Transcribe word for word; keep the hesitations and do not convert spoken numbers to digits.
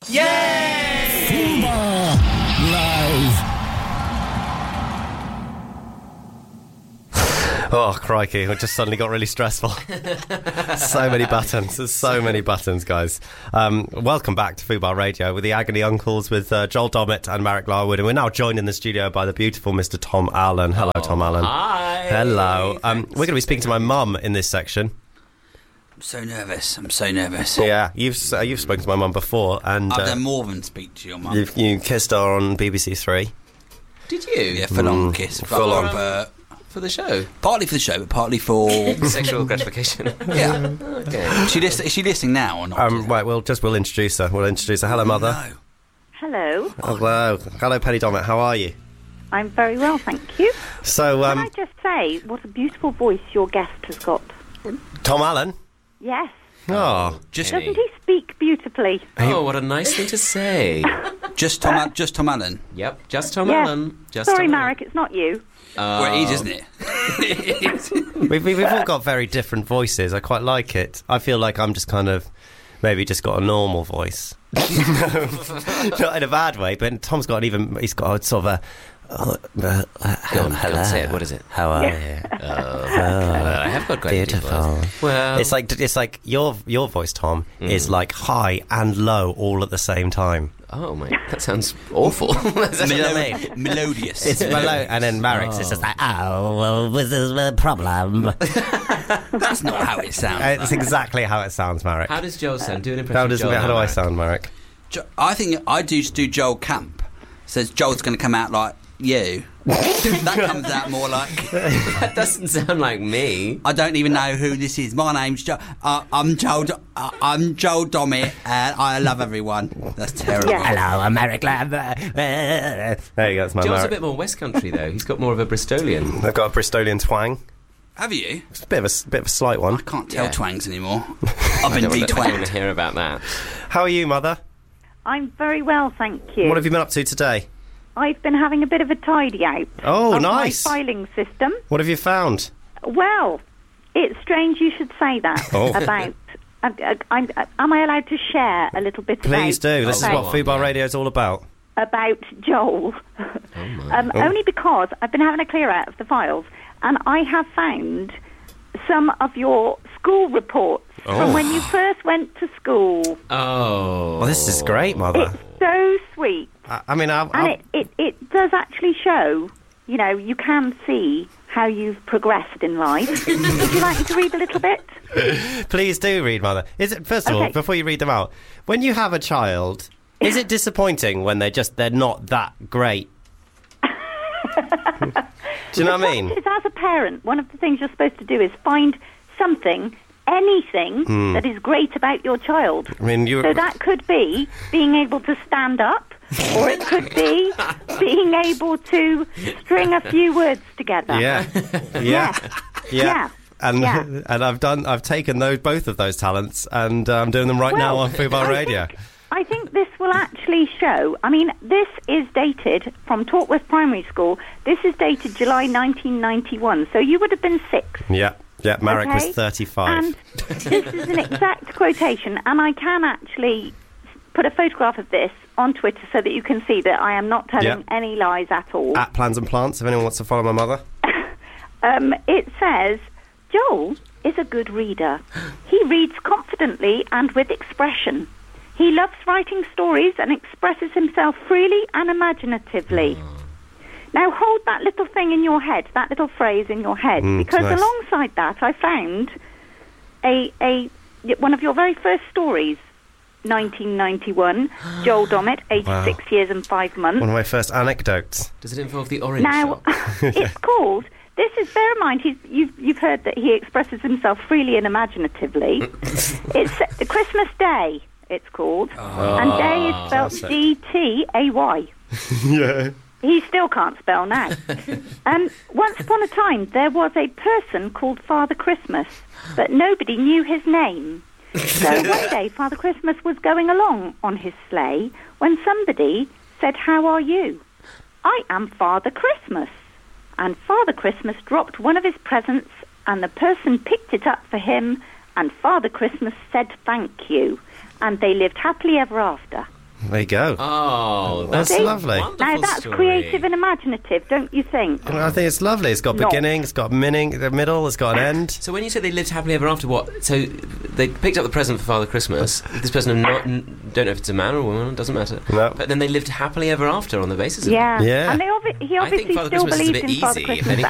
Yay! Fubar Live. Oh, crikey, it just suddenly got really stressful. So many buttons. There's so many buttons, guys. Um, welcome back to Fubar Radio with the Agony Uncles with uh, Joel Dommett and Marek Larwood. And we're now joined in the studio by the beautiful Mister Tom Allen. Hello, oh, Tom Allen. Hi. Hello. Um, we're going to be speaking to my mum in this section. I'm so nervous. I'm so nervous. Yeah, you've uh, you've spoken to my mum before. and I've uh, done more than speak to your mum. You've, you kissed her on B B C Three. Did you? Yeah, full on Mm, kiss. full on. Uh, For the show? partly for the show, but partly for... Sexual gratification. yeah. Okay. Is she, lis- is she listening now or not? Um, right, we'll just we'll introduce her. We'll introduce her. Hello, mother. No. Hello. Hello. Hello, Penny Dommett. How are you? I'm very well, thank you. So, Can I um, just say what a beautiful voice your guest has got? Tom Allen. Yes. Oh, Just, Penny. Doesn't he speak beautifully? Oh, what a nice thing to say. just Tom. Al- just Tom Allen. Yep, just Tom Yes. Allen. Just Sorry, Tom Marek, it's not you. Allen. Well, it is, isn't it? we've, we've all got very different voices. I quite like it. I feel like I'm just kind of maybe just got a normal voice. Not in a bad way, but Tom's got an even. He's got a sort of a. Uh, uh, uh, Go on, go on, say it. What is it? How are you? Oh, I have got quite a deep Beautiful. voice. Well, It's like it's like your your voice, Tom, is like high and low all at the same time. oh my, that sounds awful. You know what I mean? Melodious. It's mellow, and then Marek's it's just like, oh, well, this is the problem. That's not how it sounds. It's exactly how it sounds, Marek. How does Joel sound? Do an impression How of does Joel how do now, I Marek. sound, Marek? Jo- I think I do just do Joel Camp. Says Joel's going to come out like you. That comes out more like... That doesn't sound like me. I don't even know who this is. My name's Joel. Uh, I'm Joel. Do- uh, I'm Joel Dommett, and I love everyone. That's terrible. Yeah. Hello, America. There you go, that's my Joel's a Marek. bit more West Country, though. He's got more of a Bristolian. I've got a Bristolian twang. Have you? It's a bit of a, s- bit of a slight one. I can't tell Yeah. twangs anymore. I've I been don't want to de-twanged. hear about that. How are you, Mother? I'm very well, thank you. What have you been up to today? I've been having a bit of a tidy out Oh, of nice. my filing system. What have you found? Well, it's strange you should say that Oh. about... I, I, I'm, am I allowed to share a little bit Please about, do. This is about, what Fubar yeah. Radio is all about. about Joel? Oh, my. Um, Only because I've been having a clear out of the files, and I have found some of your school reports Oh. from when you first went to school. Oh. Well, this is great, Mother. It's so sweet, I, I mean, I, and I, it, it, it does actually show, you know, you can see how you've progressed in life. Would you like me to read a little bit? please do read, Mother. Is it first of all, Okay. before you read them out, when you have a child, is it disappointing when they're just they're not that great? Do you know what I mean? It's as a parent, one of the things you're supposed to do is find something, anything, Hmm. that is great about your child. I mean, you. So that could be being able to stand up, or it could be being able to string a few words together. Yeah, yeah, yeah. Yeah. And Yeah. and I've done I've taken those both of those talents and uh, I'm doing them right now Well, on Fubar I Radio. think- I think this will actually show. I mean, this is dated from Tortworth Primary School. This is dated July nineteen ninety-one. So you would have been six. Yeah, yeah. Marek Okay. was thirty-five. And this is an exact quotation, and I can actually put a photograph of this on Twitter so that you can see that I am not telling Yeah. any lies at all. At Plans and Plants, if anyone wants to follow my mother. Um, it says, Joel is a good reader. He reads confidently and with expression. He loves writing stories and expresses himself freely and imaginatively. Now hold that little thing in your head, that little phrase in your head, Mm, because nice. alongside that I found a a one of your very first stories, nineteen ninety-one, Joel Dommett, eighty-six Wow. years and five months. One of my first anecdotes. Does it involve the orange Now, shop? it's called... This is, bear in mind, he's, you've, you've heard that he expresses himself freely and imaginatively. It's uh, Christmas Day, it's called. and day is that's spelled it. D T A Y. Yeah. He still can't spell now. um, once upon a time, there was a person called Father Christmas, but nobody knew his name. So one day, Father Christmas was going along on his sleigh when somebody said, "How are you?" "I am Father Christmas." And Father Christmas dropped one of his presents, and the person picked it up for him, and Father Christmas said thank you. And they lived happily ever after. There you go. Oh, That's that's, a lovely. wonderful Now that's story. creative and imaginative, don't you think? I think it's lovely. It's got Not. beginning, it's got meaning, the middle, it's got an end. So when you say they lived happily ever after, what? So they picked up the present for Father Christmas. This person, not, n- don't know if it's a man or a woman, doesn't matter. No. But then they lived happily ever after on the basis of Yeah. Yeah. And they obvi- he I think obviously Father still Christmas is a believes bit in Father easy. If Christmas